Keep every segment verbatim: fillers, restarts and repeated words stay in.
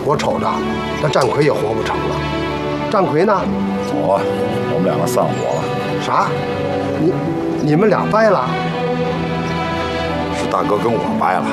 我瞅着那战魁也活不成了。战魁呢？ 走啊，我们两个散伙了。 啥？你你们俩掰了？ 是大哥跟我掰了。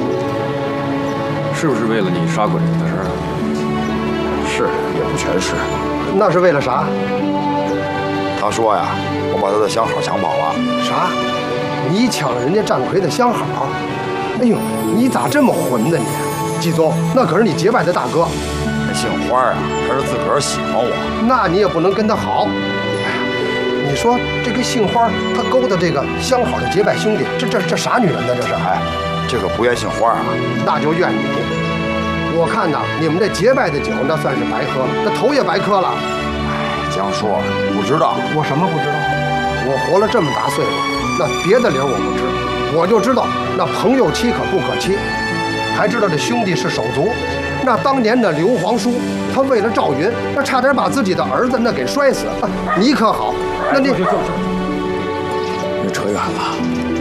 是不是为了你杀鬼子的事儿？ 是，也不全是。 那是为了啥？ 他说呀，我把他的相好抢跑了。 啥？你抢人家战魁的相好？哎呦，你咋这么混呢你？季宗，那可是你结拜的大哥。 那姓花啊，他是自个儿喜欢我。 那你也不能跟他好。哎呀，你说这个姓花，他勾搭这个相好的结拜兄弟，这这这啥女人呢？这是？ 哎，这可不怨姓花啊。 那就怨你。我看呐，你们这结拜的酒，那算是白喝了，那头也白磕了。 哎，江叔，不知道。 我什么不知道？我活了这么大岁数，那别的理儿我不知，我就知道那朋友妻可不可欺，还知道这兄弟是手足。那当年的刘皇叔，他为了赵云，那差点把自己的儿子那给摔死。啊、你可好？那你你扯远了。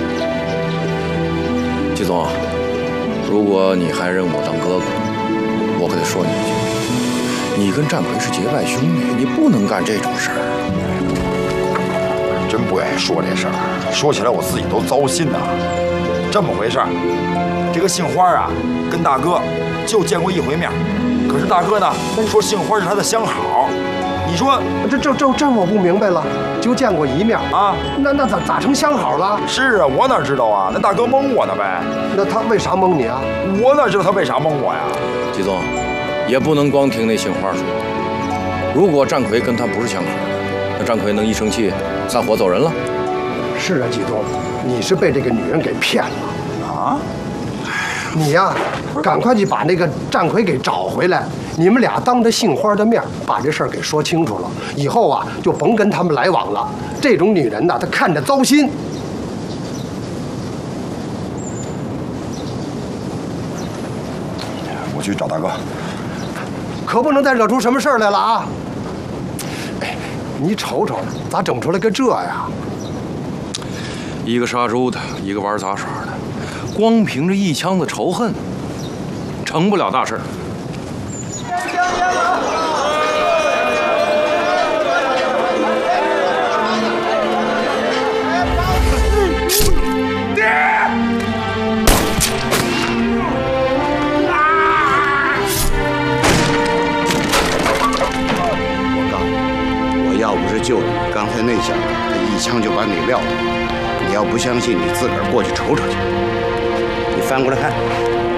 季总，如果你还认我当哥哥，我可得说你一句：你跟战魁是结拜兄弟，你不能干这种事儿。 真不愿意说这事儿，说起来我自己都糟心呐。这么回事儿，这个姓花啊，跟大哥就见过一回面，可是大哥呢说姓花是他的相好。你说这这这这我不明白了，就见过一面啊？ 那那咋咋成相好了？ 是啊，我哪知道啊？那大哥蒙我呢呗。 那他为啥蒙你啊？ 我哪知道他为啥蒙我呀？ 季总，也不能光听那姓花说。如果战魁跟他不是相好，那战魁能一生气散伙走人了？ 是啊，季东，你是被这个女人给骗了啊！ 你呀，赶快去把那个战魁给找回来。你们俩当着杏花的面把这事儿给说清楚了，以后啊就甭跟他们来往了。这种女人呐，她看着糟心。 我去找大哥， 可不能再惹出什么事儿来了啊！哎，你瞅瞅，咋整出来个这呀？ 一个杀猪的，一个玩杂耍的，光凭着一腔子仇恨，成不了大事。 我告诉你，我要不是救你，刚才那小子他一枪就把你撂了。你要不相信，你自个儿过去瞅瞅去。你翻过来看。